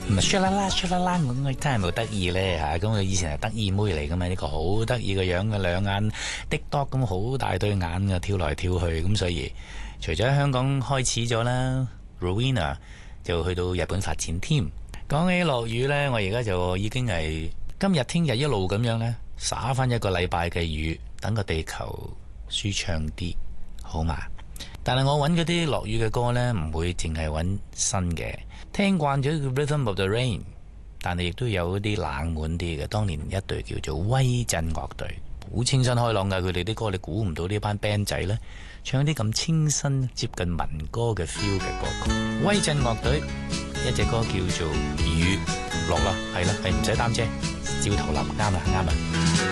唔係唰啦啦唰啦啦咁，真係冇得意咧嚇。咁佢以前係得意妹嚟噶嘛，呢個好得意嘅樣嘅，兩眼滴多咁好大對眼嘅，跳來跳去咁，所以除咗喺香港開始咗啦 Rowena 就去到日本發展添。講起落雨呢，我而家就已經係今日聽日一路咁樣呢，灑翻一個禮拜嘅雨，等個地球舒暢啲，好嘛？但係我揾嗰啲落雨嘅歌呢，唔會淨係揾新嘅。聽慣咗叫 Rhythm of the Rain， 但係亦都有啲冷門啲嘅。當年一隊叫做威震樂隊，好清新開朗㗎。佢哋啲歌你估唔到呢班 band 仔呢，唱啲咁清新接近民歌嘅 feel 嘅歌曲。威震樂隊一隻歌叫做雨落啦，係啦，係唔使擔遮，照頭淋，啱啦啱啦。